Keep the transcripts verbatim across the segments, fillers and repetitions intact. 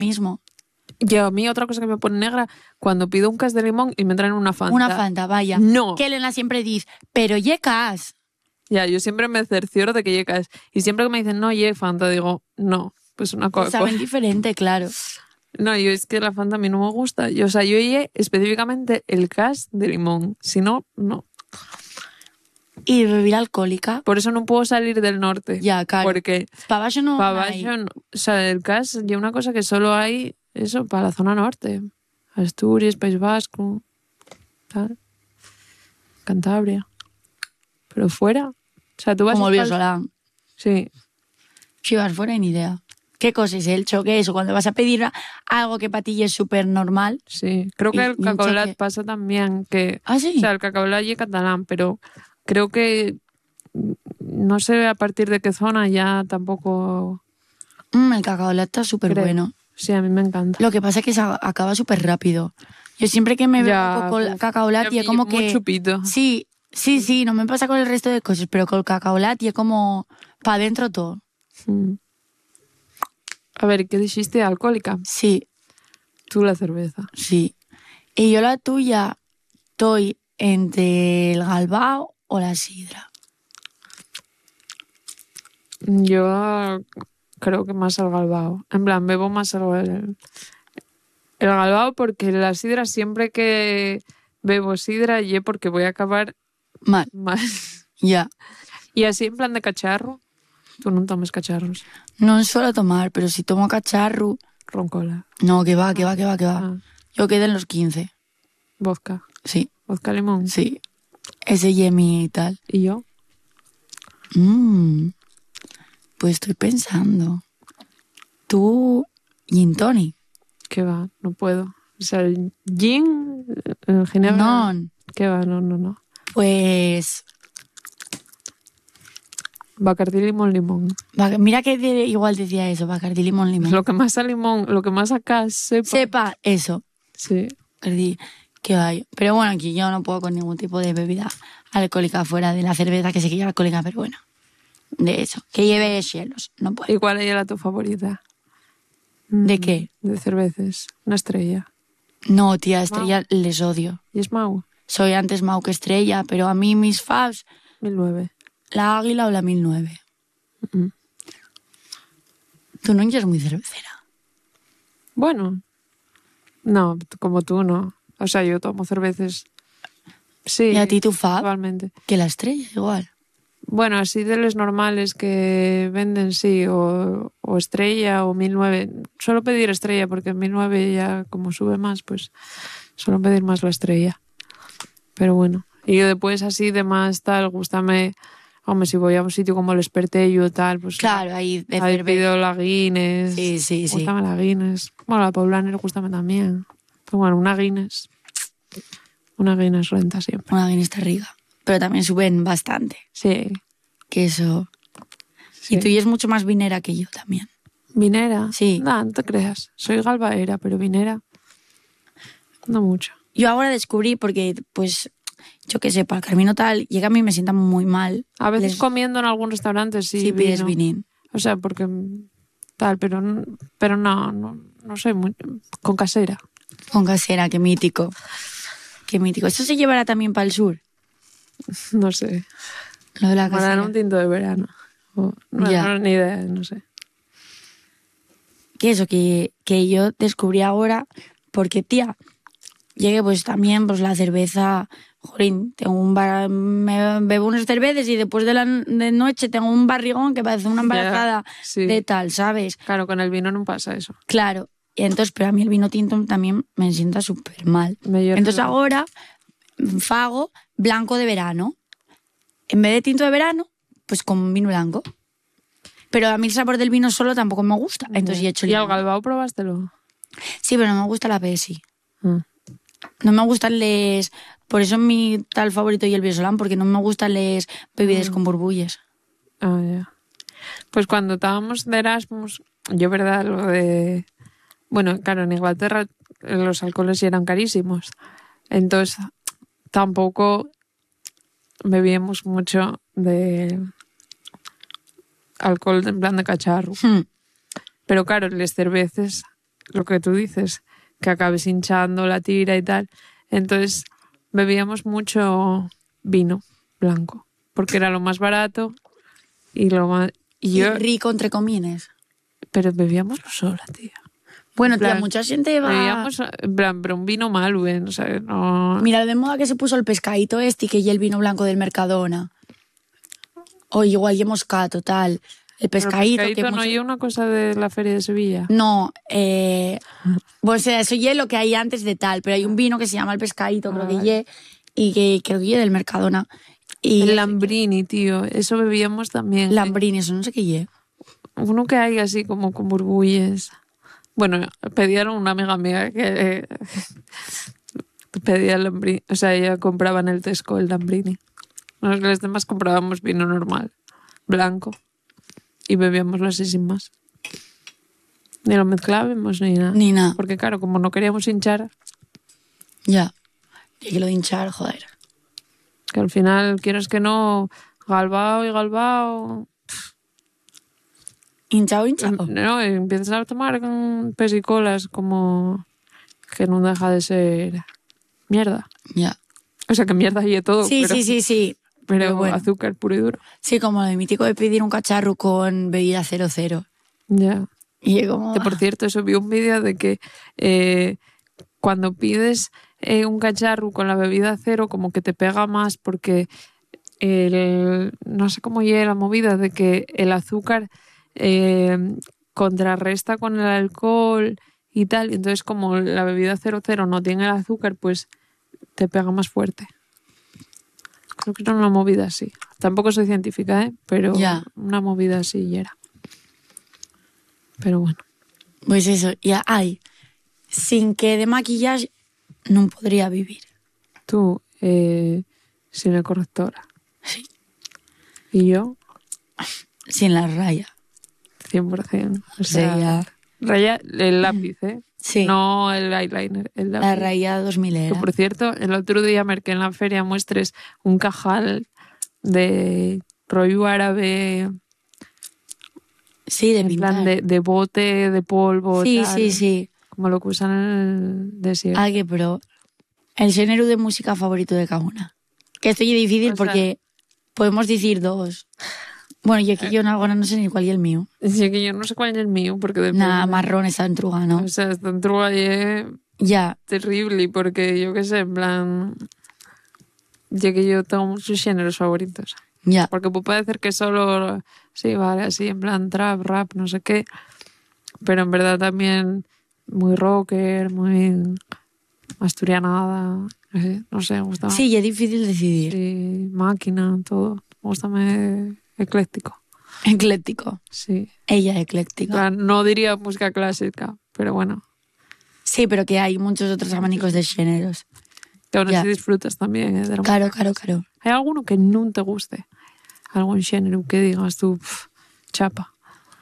mismo. Yo, a mí otra cosa que me pone negra, cuando pido un cas de limón y me traen una Fanta. Una Fanta, vaya. No. Que Elena siempre dice, pero ye cas. Ya, yo siempre me cercioro de que llegue cas. Y siempre que me dicen, no, llegue Fanta, digo, no, pues una Coca-Cola. Saben diferente, claro. No, yo es que la Fanta a mí no me gusta. Yo, o sea, yo llegué específicamente el cas de limón. Si no, no. Y bebida alcohólica. Por eso no puedo salir del norte. Ya, claro. Porque para abajo no para hay. abajo, no. O sea, el cas es una cosa que solo hay, eso, para la zona norte. Asturias, País Vasco, tal. Cantabria. Pero fuera. O sea, tú vas Como a el Espal- Biosolán. Sí. Si vas fuera, ni idea. ¿Qué cosa es el choque? Eso, cuando vas a pedir algo que para ti es súper normal. Sí, creo que Y- el y un cacaolat choque. pasa también que... ¿Ah, sí? O sea, el cacaolat y catalán, pero creo que no sé a partir de qué zona ya tampoco Mm, el cacaolat está súper creo. bueno. Sí, a mí me encanta. Lo que pasa es que se acaba súper rápido. Yo siempre que me Ya, bebo coca- uf. cacaolat y Ya es como muy que... chupito. Sí, sí, sí, no me pasa con el resto de cosas, pero con el cacaolat y es como para adentro todo. Mm. A ver, ¿qué dijiste? ¿Alcohólica? Sí, Tú la cerveza. sí. Y yo la tuya estoy entre el galbao o la sidra. Yo creo que más el galbao. En plan, bebo más el, el, el galbao porque la sidra siempre que bebo sidra y porque voy a acabar Mal, mal. ya. Y así en plan de cacharro. Tú no tomes cacharros. No suelo tomar, pero si tomo cacharro... Roncola. No, que va, que va, que va, que va. Ah, Yo quedé en los quince. vodka. Sí, Vodka limón. sí. Ese Yemi y tal. ¿Y yo? Mm, pues estoy pensando. Tú, gin tonic. ¿Qué va? No puedo. O sea, el gin, el ginebra... No, ¿Qué va? No, no, no. pues... Bacardí limón limón. Bac- Mira que de- igual decía eso, Bacardí limón limón. Lo que más a limón, lo que más acá sepa. Sepa eso. Sí. Bacardí, que hay. Pero bueno, aquí yo no puedo con ningún tipo de bebida alcohólica fuera de la cerveza, que sé que lleva alcohólica, pero bueno. De eso. Que lleve hielos, no puedo. ¿Y cuál era tu favorita? ¿De Mm, qué? De cervezas. Una estrella. No, tía, Estrella les odio. ¿Y es Mau? Soy antes Mau que Estrella, pero a mí mis faves, mil nueve. la Águila o la mil nueve. Mm. Tú no eres muy cervecera. Bueno. No, como tú no. O sea, yo tomo cervezas. Sí. ¿Y a ti tu fab? Actualmente. Que la Estrella, igual. Bueno, así de los normales que venden, sí, o, o estrella o mil nueve. Suelo pedir estrella porque mil nueve ya como sube más, pues suelo pedir más la estrella. Pero bueno, y yo después así de más tal, gústame, hombre, si voy a un sitio como el Espertello tal, pues Claro, ahí de ahí cerveza. pido la Guinness. Sí, sí, sí. Gústame la Guinness. Bueno, la Poblaner gústame también. Pero bueno, una Guinness. Una Guinness renta siempre. Una Guinness está rica. Pero también suben bastante. Sí. Que eso... sí. Y tú y es mucho más vinera que yo también. ¿Vinera? Sí. No, no te creas. Soy galvaera, pero vinera no mucho. Yo ahora descubrí, porque, pues, yo qué sé, para el camino tal, llega a mí y me sienta muy mal. A veces Les- comiendo en algún restaurante sí, Sí, pides vino. vinín. O sea, porque tal, pero, n- pero no, no, no soy muy... Con casera. Con casera, qué mítico. Qué mítico. ¿Esto se llevará también para el sur? No sé. Lo de la Para casera. un tinto de verano. O- no, Ya. no, ni idea, no sé. Que eso, que, que yo descubrí ahora, porque, tía, llegué pues también, pues la cerveza, jolín, tengo un bar, me bebo unas cervezas y después de la de noche tengo un barrigón que parece una embarazada sí. de tal, ¿sabes? Claro, con el vino no pasa eso. Claro. Y entonces, pero a mí el vino tinto también me sienta súper mal. Me hierve Entonces la- ahora fago blanco de verano. En vez de tinto de verano, pues con vino blanco. Pero a mí el sabor del vino solo tampoco me gusta. Entonces ya he hecho ¿Y al limón. galbao probástelo? Sí, pero no me gusta la Pepsi. Mm. No me gustan les... Por eso es mi tal favorito y el Biosolán, porque no me gustan les bebidas con burbullas. Ah, ya. Pues cuando estábamos de Erasmus, yo, verdad, lo de... Bueno, claro, en Inglaterra los alcoholes ya eran carísimos. Entonces, tampoco bebíamos mucho de alcohol en plan de cacharro. Hmm. Pero claro, las cervezas lo que tú dices, que acabes hinchando la tira y tal. Entonces bebíamos mucho vino blanco, porque era lo más barato y lo más... Y Y yo, rico, entre comines. pero bebíamos sola, tía. Bueno, En plan, tía, mucha gente va... Bebíamos, en plan, pero un vino malo, ¿eh? O sea, no... Mira, de moda que se puso el pescadito este y que ya el vino blanco del Mercadona. O igual y moscato, tal. El Pero el pescadito, pescadito que no mucho- hay una cosa de la Feria de Sevilla. No, eh... O sea, eso ya es lo que hay antes de tal, pero hay un vino que se llama el pescadito, creo que Ah. ye, y que creo que ye del Mercadona. Y El Lambrini, tío, eso bebíamos también. Lambrini, eso no sé qué ye. Uno que hay así como con burbulles. Bueno, pedían una amiga mía que pedía el Lambrini, o sea, ella compraba en el Tesco el Lambrini. Los demás comprábamos vino normal, blanco, y bebíamoslo así sin más. Ni lo mezclábamos ni nada. Ni nada. Porque claro, como no queríamos hinchar, Ya. Y que lo de hinchar, joder. que al final, quieras que no, galbao y galbao... Hinchao, hinchao. No, y empiezas a tomar con pesicolas como que no deja de ser mierda. Ya. O sea, que mierda y de todo. Sí, pero, sí, sí, sí. Pero, Pero bueno. azúcar puro y duro. Sí, como lo mítico de pedir un cacharro con bebida cero cero. Ya. Y yo como... Que por cierto, eso vi un vídeo de que eh, cuando pides eh, un cacharro con la bebida cero, como que te pega más porque el, no sé cómo llega la movida de que el azúcar eh, contrarresta con el alcohol y tal. Y entonces, como la bebida cero cero no tiene el azúcar, pues te pega más fuerte. Creo que era una movida así. Tampoco soy científica, ¿eh? Pero Ya. una movida así y era. Pero bueno. Pues eso, ya hay. Sin que de maquillaje no podría vivir. Tú, eh, sin el correctora. Sí. Y yo, Sin la raya. cien por ciento. O Sí, sea, ya. raya el lápiz, ¿eh? Sí. No el eyeliner, el lápiz. La raya dos mil Que, era. por cierto, el otro día merqué en la feria muestres un cajal de rollo árabe, Sí, de en pintar. plan de, de bote, de polvo, Sí, tal, sí, sí. como lo que usan en el desierto. Ah, que pero el género de música favorito de cada una. Que esto es difícil O sea- porque podemos decir dos. Bueno, y aquí yo no, ahora no sé ni cuál es el mío. Sí, que yo no sé cuál es el mío, porque depende. Nada, marrón esa entruga, ¿no? O sea, esta entruga es Ya, terrible, porque yo qué sé, en plan... Ya que yo tengo muchos géneros favoritos. ya. Porque puede parecer que solo... Sí, vale, así, en plan trap, rap, no sé qué. Pero en verdad también muy rocker, muy asturianada. No sé, no sé, me gusta. Sí, y es difícil decidir. Sí, máquina, todo. Me gusta más ecléctico. Ecléctico. Sí. Ella es En ecléctica. plan, no diría música clásica, pero bueno. Sí, pero que hay muchos otros abanicos de géneros. Que aún Ya. así disfrutas también, ¿eh? De la Claro, claro, claro. ¿Hay alguno que no te guste? ¿Algún género que digas tú, pf, chapa?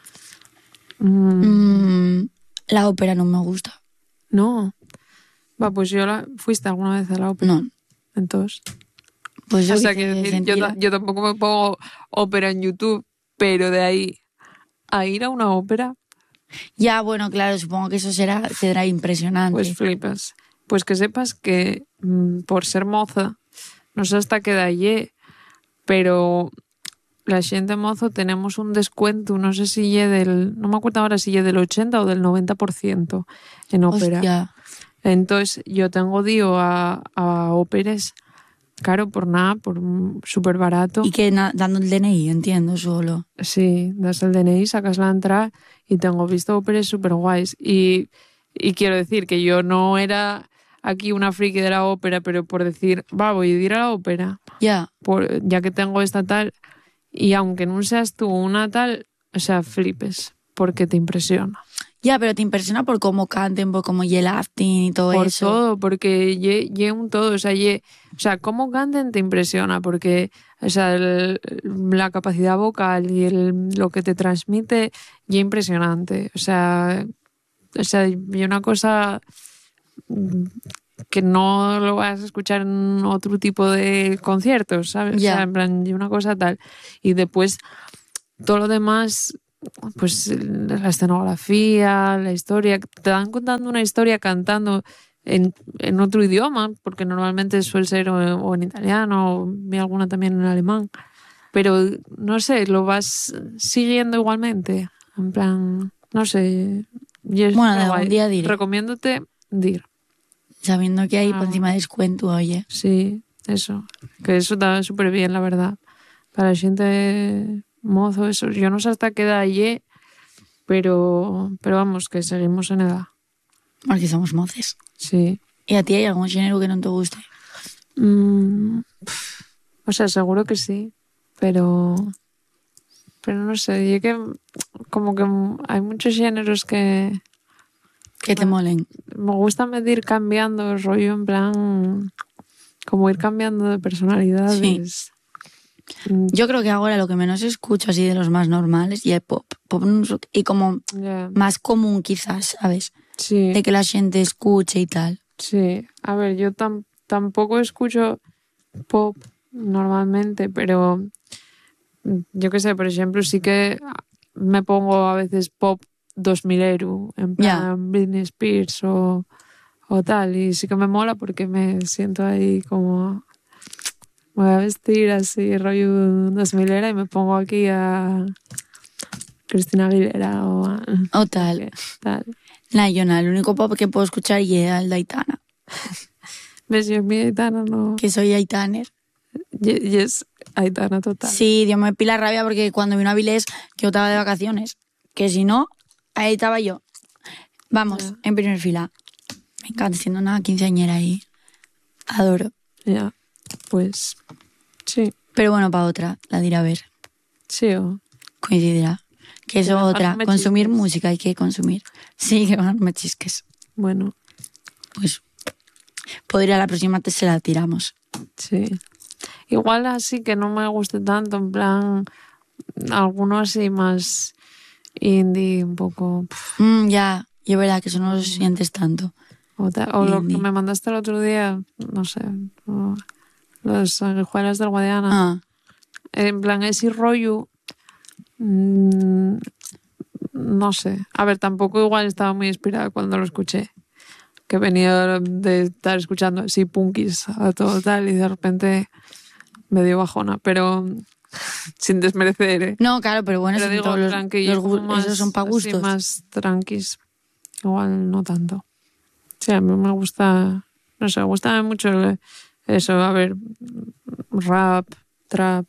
Mm, Mm, la ópera no me gusta. no. Va, pues yo la... ¿Fuiste alguna vez a la ópera? No. Entonces... Pues yo O sea, qué que sé, decir, yo, sentir- ta- yo tampoco me pongo ópera en YouTube, pero de ahí a ir a una ópera, Ya, bueno, claro, supongo que eso será, será impresionante. pues flipas. Pues que sepas que mm, por ser moza, no sé hasta qué edad lle, pero la gente mozo tenemos un descuento, no sé si lle del, no me acuerdo ahora si lle del ochenta o del noventa por ciento en ópera. Hostia. Entonces yo tengo dio a, a óperas, claro, por nada, por súper barato. Y que na- dando el D N I, entiendo, solo. Sí, das el D N I, sacas la entrada y tengo visto óperas súper guays. Y, y quiero decir que yo no era aquí una friki de la ópera, pero por decir, va, voy a ir a la ópera, Ya. por, ya que tengo esta tal, y aunque no seas tú una tal, o sea, flipes, porque te impresiona. Ya, pero te impresiona por cómo canten, por cómo y el acting y todo Por eso. todo, porque lle, lle un todo, o sea, lle, o sea, cómo canten te impresiona, porque, o sea, el- la capacidad vocal y el, lo que te transmite, lle impresionante, o sea, o sea, y una cosa mm, que no lo vas a escuchar en otro tipo de conciertos, ¿sabes? Ya. O sea, en plan, y una cosa tal. Y después, todo lo demás, pues la escenografía, la historia, te van contando una historia cantando en, en otro idioma, porque normalmente suele ser o, o en italiano, o vi alguna también en alemán, pero no sé, lo vas siguiendo igualmente, en plan, no sé, y es Bueno, de guay. algún día diré. Recomiéndote dir. Sabiendo que hay Ah. por encima de descuento, oye. Sí, eso, que eso está súper bien, la verdad. Para la gente mozo, eso, yo no sé hasta qué edad lle, pero, pero vamos, que seguimos en edad. Porque somos moces. Sí. ¿Y a ti hay algún género que no te guste? Mm, o sea, seguro que sí, pero pero no sé, yo que como que hay muchos géneros que Que te molen. me gusta medir cambiando el rollo, en plan como ir cambiando de personalidades. Mm, Yo creo que ahora lo que menos escucho así de los más normales y el pop. Pop no sé- y como yeah. más común quizás, ¿sabes? Sí, De que la gente escuche y tal. sí. A ver, yo tam- tampoco escucho pop normalmente, pero yo qué sé, por ejemplo, sí que me pongo a veces pop dos milero, en plan Britney Spears o, o tal, y sí que me mola porque me siento ahí como me voy a vestir así rollo dos milera y me pongo aquí a Cristina Aguilera o a O tal. qué, tal. Nah, yo nada, el único pop que puedo escuchar es el de Aitana. ¿Ves? Yo en mi Aitana no... Que soy Aitaner. Y, y es Aitana total. Sí, Dios me pila rabia porque cuando vino a Vilés que yo estaba de vacaciones. Que si no, ahí estaba yo. Vamos, Ya. en primer fila. Me encanta siendo una quinceañera ahí. Adoro. Ya, pues sí, Pero bueno, para otra, la diré a ver. sí o... Coincidirá. Que eso Que no- otra. no me Consumir chisques. música hay que consumir. Sí, que bueno, no me chisques. Bueno, Pues podría la próxima te se la tiramos. sí. Igual así que no me guste tanto, en plan, alguno así más indie, un poco... pf, Mm, ya, yo verá que eso no lo sientes tanto. O, ta- o lo que Indie. me mandaste el otro día, no sé, o los sanguijuelas del Guadiana. Ah, En plan, ese rollo, mm, no sé. A ver, tampoco igual estaba muy inspirada cuando lo escuché. Que venía de estar escuchando así punkis a todo tal y de repente me dio bajona, pero sin desmerecer, ¿eh? no, claro, pero bueno, Pero si digo, todos en los, plan, que los yo como gu- más, esos son para así, gustos. más tranquis. Igual no tanto. Sí, a mí me gusta, no sé, me gusta mucho el- eso, a ver, rap, trap,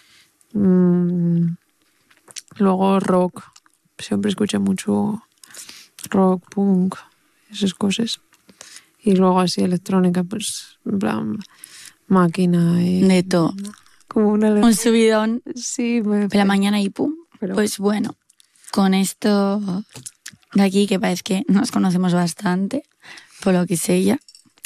mmm, luego rock. Siempre escuché mucho rock, punk, esas cosas. Y luego así electrónica, pues, en plan, máquina y... De todo. Como una... Un subidón Sí, me... de la mañana y pum. Pero- Pues bueno, con esto de aquí, que parece que nos conocemos bastante, por lo que sé ya,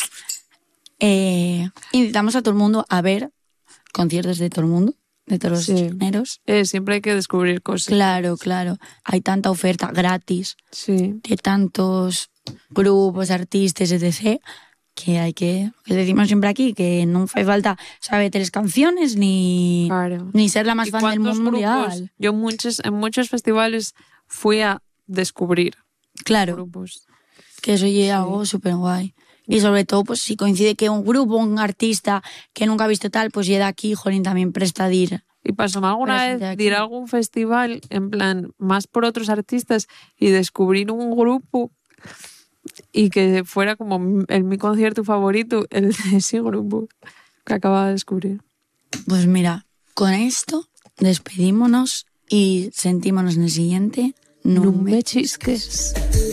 eh, invitamos a todo el mundo a ver conciertos de todo el mundo, de todos los Sí. géneros. Eh, siempre hay que descubrir cosas. Claro, claro. Hay tanta oferta gratis Sí, de tantos grupos, artistas, etcétera, que hay que, que decimos siempre aquí, que no hace falta saber tres canciones ni, claro. ni ser la más ¿Y fan del cuántos mundo grupos? mundial. Yo muchos, en muchos festivales fui a descubrir Claro, grupos. que eso es algo súper guay. Y sobre todo, pues si coincide que un grupo, un artista que nunca ha visto tal, pues llega aquí, jolín, también presta de ir. Y pasó alguna Pero vez gente de de ir aquí. a algún festival, en plan, más por otros artistas y descubrir un grupo y que fuera como el mi concierto favorito, el de ese grupo que acababa de descubrir. Pues mira, con esto despedímonos y sentímonos en el siguiente. No, me chisques.